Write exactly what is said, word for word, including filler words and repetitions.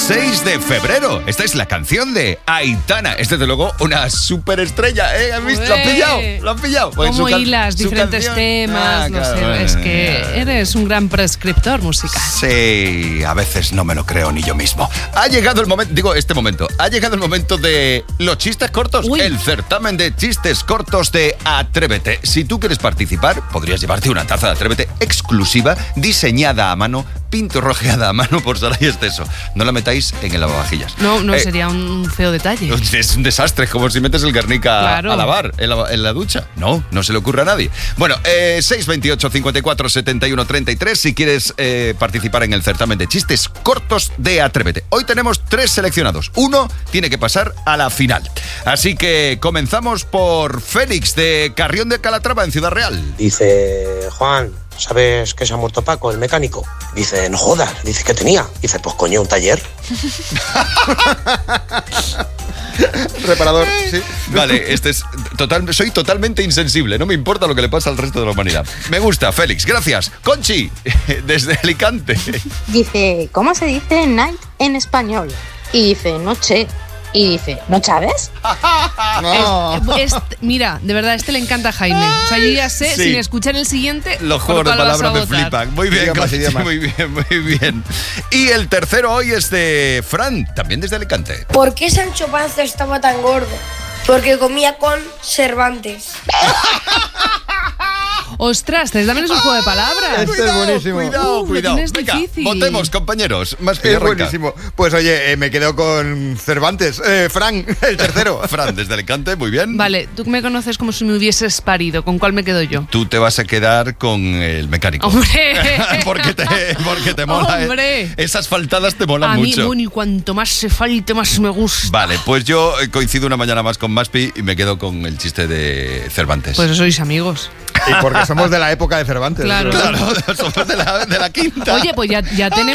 seis de febrero. Esta es la canción de Aitana. Es desde luego una superestrella, ¿eh? ¿Has visto? ¿Lo has pillado? ¿Lo has pillado? Pues ¿Cómo can- hilas diferentes canción? temas? Ah, no claro, sé, bueno, es que eres un gran prescriptor musical. Sí, a veces no me lo creo ni yo mismo. Ha llegado el momento, digo este momento, ha llegado el momento de los chistes cortos. Uy. El certamen de chistes cortos de Atrévete. Si tú quieres participar, podrías llevarte una taza de Atrévete exclusiva, diseñada a mano, pintorrojeada a mano por Saray Esteso. No la metáis en el lavavajillas. No, no eh, sería un feo detalle. Es un desastre, como si metes el Guernica claro. a lavar en la, en la ducha. No, no se le ocurre a nadie. Bueno, eh, seis veintiocho, cincuenta y cuatro, setenta y uno, treinta y tres si quieres eh, participar en el certamen de chistes cortos de Atrévete. Hoy tenemos tres seleccionados. Uno tiene que pasar a la final. Así que comenzamos por Félix de Carrión de Calatrava en Ciudad Real. Dice Juan, ¿sabes que se ha muerto Paco, el mecánico? Dice, no jodas. Dice, ¿qué tenía? Dice, pues coño, un taller. Reparador, sí. Vale, este es total, soy totalmente insensible. No me importa lo que le pasa al resto de la humanidad. Me gusta, Félix, gracias. Conchi, desde Alicante. Dice, ¿cómo se dice night en español? Y dice, noche. Y dice, ¿no sabes? No. Es, es, mira, de verdad, este le encanta a Jaime. O sea, yo ya sé, sí. sin escuchar el siguiente... Los juegos de palabras me flipan. Muy bien, Conchi, muy bien, muy bien. Y el tercero hoy es de Fran, también desde Alicante. ¿Por qué Sancho Panza estaba tan gordo? Porque comía con Cervantes. Ostras, también es un juego de palabras. Este cuidado, es buenísimo. Cuidado, Uf, cuidado. Es Venga, difícil. votemos, compañeros. Más es buenísimo. Pues oye, eh, me quedo con Cervantes. Eh, Fran, el tercero. Fran, desde Alicante, muy bien. Vale, tú me conoces como si me hubieses parido. ¿Con cuál me quedo yo? Tú te vas a quedar con el mecánico. ¡Hombre! porque, te, porque te mola. ¡Hombre! Eh. Esas faltadas te molan a mucho. A mí, bueno, y cuanto más se falte, más me gusta. Vale, pues yo coincido una mañana más con Maspi y me quedo con el chiste de Cervantes. Pues sois amigos. Y porque somos de la época de Cervantes. Claro, claro somos de la, de la quinta. Oye, pues ya, ya tenemos...